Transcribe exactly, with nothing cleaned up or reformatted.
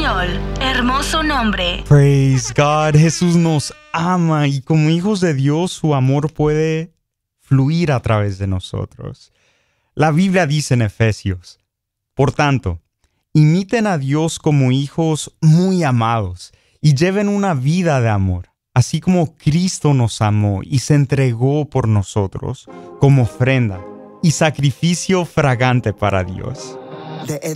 español. Hermoso nombre. Praise God. Jesús nos ama y como hijos de Dios su amor puede fluir a través de nosotros. La Biblia dice en Efesios: por tanto, imiten a Dios como hijos muy amados y lleven una vida de amor, así como Cristo nos amó y se entregó por nosotros como ofrenda y sacrificio fragante para Dios. De